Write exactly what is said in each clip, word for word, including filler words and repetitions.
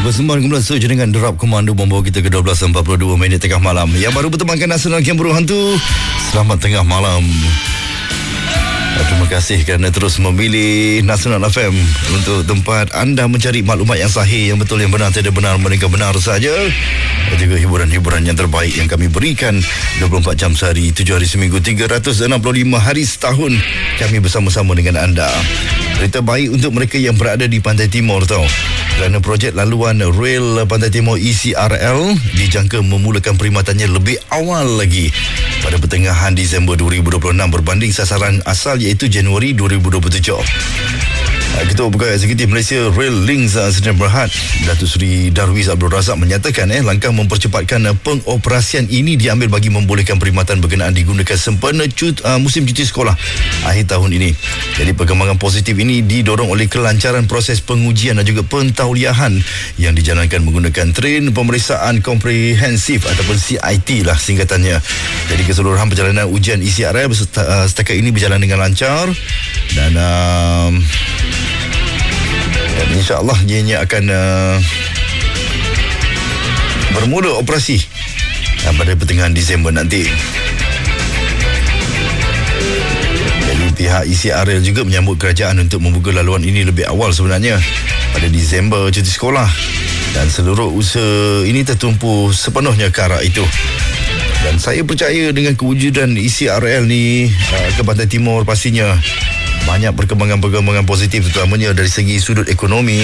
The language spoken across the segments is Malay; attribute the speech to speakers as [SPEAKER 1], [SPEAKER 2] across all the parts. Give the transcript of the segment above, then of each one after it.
[SPEAKER 1] Bersembang kembali setuju dengan derap komando membawa kita ke dua belas empat puluh dua minit tengah malam. Yang baru bertemankan Nasional Game Buruh Hantu, selamat tengah malam. Terima kasih kerana terus memilih Nasional F M untuk tempat anda mencari maklumat yang sahih, yang betul, yang benar, tidak benar, melainkan benar saja. Dan juga hiburan-hiburan yang terbaik yang kami berikan dua puluh empat jam sehari, tujuh hari seminggu, tiga ratus enam puluh lima hari setahun. Kami bersama-sama dengan anda. Berita baik untuk mereka yang berada di Pantai Timur tau. Kerana projek laluan Rail Pantai Timur E C R L dijangka memulakan perkhidmatannya lebih awal lagi pada pertengahan Disember dua ribu dua puluh enam berbanding sasaran asal iaitu Januari dua ribu dua puluh tujuh. Ketua Pegawai Eksekutif Malaysia Rail Links Sdn Bhd Datuk Seri Darwish Abdul Razak menyatakan eh, langkah mempercepatkan uh, pengoperasian ini diambil bagi membolehkan perkhidmatan berkenaan digunakan sempena cut, uh, musim cuti sekolah akhir tahun ini. Jadi perkembangan positif ini didorong oleh kelancaran proses pengujian dan juga pentauliahan yang dijalankan menggunakan train pemeriksaan komprehensif ataupun C I T lah singkatannya. Jadi keseluruhan perjalanan ujian E C R L setakat ini berjalan dengan lancar dan uh, dan insya-Allah ianya akan uh, bermula operasi uh, pada pertengahan Disember nanti. Jadi pihak E C R L juga menyambut kerajaan untuk membuka laluan ini lebih awal sebenarnya pada Disember cuti sekolah, dan seluruh usaha ini tertumpu sepenuhnya ke arah itu. Dan saya percaya dengan kewujudan E C R L ni uh, ke Pantai Timur pastinya banyak perkembangan-perkembangan positif, terutamanya dari segi sudut ekonomi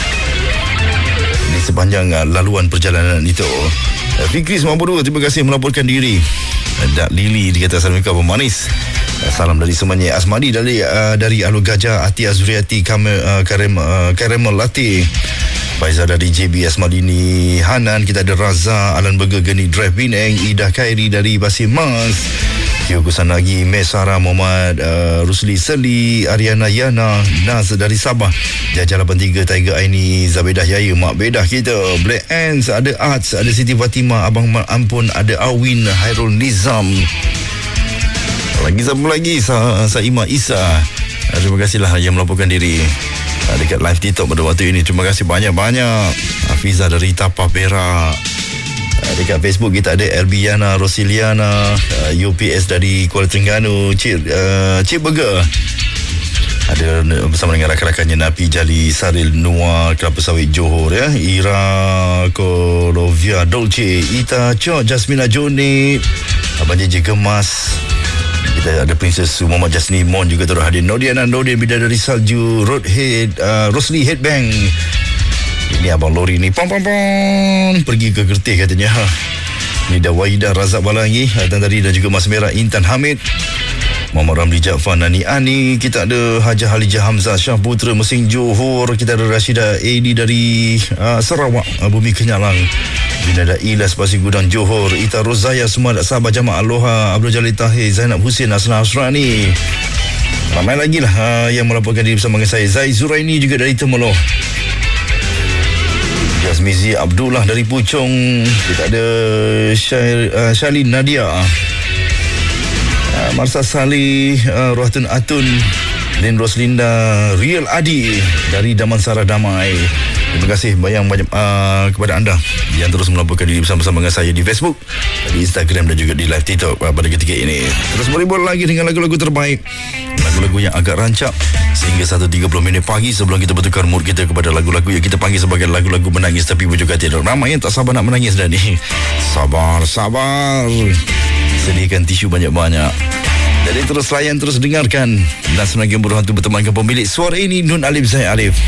[SPEAKER 1] di sepanjang uh, laluan perjalanan itu. Uh, Fikri sembilan puluh dua, terima kasih melaporkan diri. Uh, Dak Lili dikata Assalamualaikum Abang Manis. Uh, salam dari Semenyi. Asmadi dari uh, dari Alur Gajah, Ati Azriati, Karamel uh, Karem, uh, Karamel Latte. Faizal dari J B Asmadini, Hanan, kita ada Raza, Alan Burger, Geni Drive Penang, Ida Khairi dari Basir Mas, Tio Kusanagi, Mesara, Muhammad uh, Rusli Seli, Ariana Yana, Naz dari Sabah, Jajah lapan tiga, Tiger Aini, Zabedah Yaya, Mak Bedah kita, Black Ants, ada Arts, ada Siti Fatimah, Abang Ampun, ada Awin, Hairul Nizam, lagi siapa lagi, Sa Saimah Isa. Terima kasihlah yang melaporkan diri dekat live TikTok pada waktu ini. Terima kasih banyak-banyak. Hafiza dari Tapah Perak. Dekat Facebook kita ada Erbiana Rosiliana, U P S dari Kuala Terengganu, Cik, uh, Cik Burger. Ada bersama dengan rakan-rakannya Napi Jali, Saril Nuar, Kelapa Sawit Johor ya. Ira Kolovia Dolce, Ita Chok, Jasmina Jonit, Abang J J Gemas. Kita ada Princess Muhammad Jasni Mon juga turut hadir. Nodiana Nodin Bidadari Salju, Roadhead, uh, Rosli Headbang. Ini Abang Lori ni pam pam pam pergi ke Kertih katanya. Ha. Ini dah Waidah Razak Balangi, Tan tadi, dan juga Mas Merah Intan Hamid, Muhammad Ramli Jaafar, Nani Ani. Kita ada Hajah Halijah Hamzah Syah Putra Mesing Johor. Kita ada Rashida A D dari uh, Sarawak, uh, Bumi Kenyalang. Bina ada Ilas Pasir Gudang Johor, Ita Rozaya Sumadak Sabah Jamaah Aloha, Abdul Jalil Tahir, Zainab Hussein, Asna Asrani. Ramai lagi lah uh, yang melaporkan diri bersama dengan saya. Zai Zuraini juga dari Temeloh. Jazmizi Abdullah dari Puchong. Kita ada Syair, uh, Shalin Nadia, uh, Marsa Salih, uh, Ruhatun Atun, Lin Roslinda, Riel Adi dari Damansara Damai. Terima kasih banyak-banyak uh, kepada anda yang terus melaporkan diri bersama-sama dengan saya di Facebook, di Instagram dan juga di live TikTok uh, pada ketika ini. Terus beribul lagi dengan lagu-lagu terbaik, lagu-lagu yang agak rancak sehingga satu tiga puluh minit pagi sebelum kita bertukar mood kita kepada lagu-lagu yang kita panggil sebagai lagu-lagu menangis tapi berjuga tidak. Ramai yang tak sabar nak menangis dah ni. Sabar, sabar. Sediakan tisu banyak-banyak. Jadi terus layan, terus dengarkan Nasional Game Buruh Hantu bertemankan pemilik suara ini, Nun Alif Zaid Alif.